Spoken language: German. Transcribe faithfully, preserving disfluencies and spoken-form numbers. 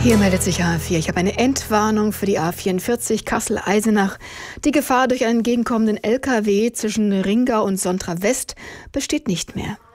Hier meldet sich A vier. Ich habe eine Endwarnung für die A vierundvierzig Kassel-Eisenach. Die Gefahr durch einen entgegenkommenden L K W zwischen Ringau und Sontra West besteht nicht mehr.